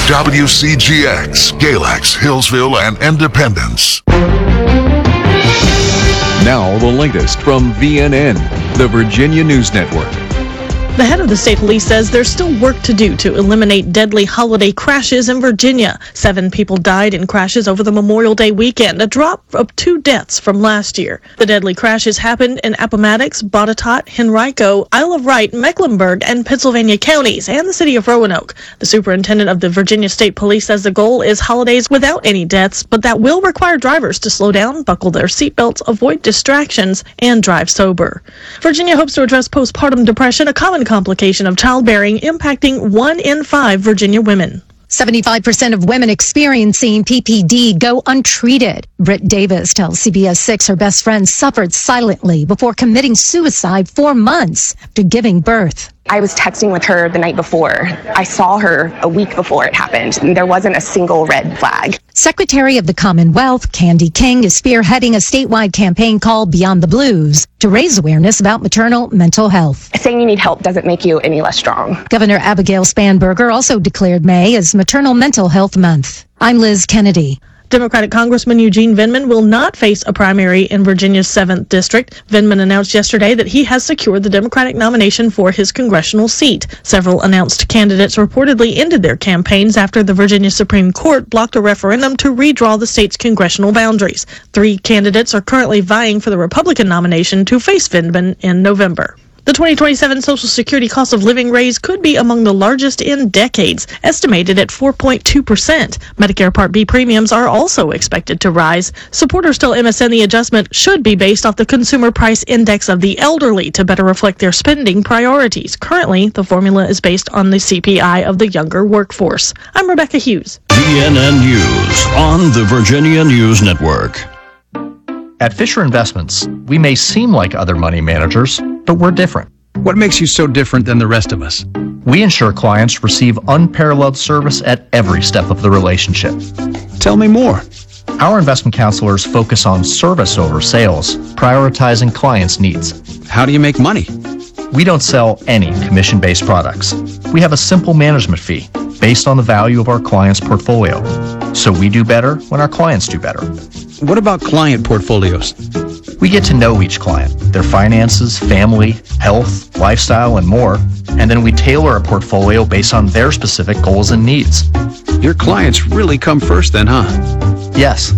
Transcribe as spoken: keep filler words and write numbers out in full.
W C G X, Galax, Hillsville, and Independence. Now the latest from V N N, the Virginia News Network. The head of the state police says there's still work to do to eliminate deadly holiday crashes in Virginia. Seven people died in crashes over the Memorial Day weekend, a drop of two deaths from last year. The deadly crashes happened in Appomattox, Botetourt, Henrico, Isle of Wight, Mecklenburg, and Pennsylvania counties, and the city of Roanoke. The superintendent of the Virginia State Police says the goal is holidays without any deaths, but that will require drivers to slow down, buckle their seatbelts, avoid distractions, and drive sober. Virginia hopes to address postpartum depression, a common complication of childbearing impacting one in five Virginia women. seventy-five percent of women experiencing P P D go untreated. Britt Davis tells C B S six her best friend suffered silently before committing suicide four months after giving birth. I was texting with her the night before. I saw her a week before it happened, and there wasn't a single red flag. Secretary of the Commonwealth, Candy King, is spearheading a statewide campaign called Beyond the Blues to raise awareness about maternal mental health. Saying you need help doesn't make you any less strong. Governor Abigail Spanberger also declared May as Maternal Mental Health Month. I'm Liz Kennedy. Democratic Congressman Eugene Vindman will not face a primary in Virginia's seventh District. Vindman announced yesterday that he has secured the Democratic nomination for his congressional seat. Several announced candidates reportedly ended their campaigns after the Virginia Supreme Court blocked a referendum to redraw the state's congressional boundaries. Three candidates are currently vying for the Republican nomination to face Vindman in November. The twenty twenty-seven Social Security cost of living raise could be among the largest in decades, estimated at four point two percent. Medicare Part B premiums are also expected to rise. Supporters tell M S N the adjustment should be based off the Consumer Price Index of the elderly to better reflect their spending priorities. Currently, the formula is based on the C P I of the younger workforce. I'm Rebecca Hughes. V N N News on the Virginia News Network. At Fisher Investments, we may seem like other money managers, but we're different. What makes you so different than the rest of us? We ensure clients receive unparalleled service at every step of the relationship. Tell me more. Our investment counselors focus on service over sales, prioritizing clients' needs. How do you make money? We don't sell any commission-based products. We have a simple management fee based on the value of our clients' portfolio. So we do better when our clients do better. What about client portfolios? We get to know each client, their finances, family, health, lifestyle, and more, and then we tailor a portfolio based on their specific goals and needs. Your clients really come first then, huh? Yes.